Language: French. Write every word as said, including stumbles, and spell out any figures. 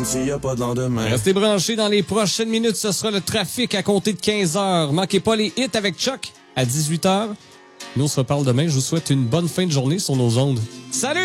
S'il y a pas de lendemain. Restez branchés dans les prochaines minutes. Ce sera le trafic à compter de quinze heures. Manquez pas les hits avec Chuck à dix-huit heures. Nous, on se reparle demain. Je vous souhaite une bonne fin de journée sur nos ondes. Salut!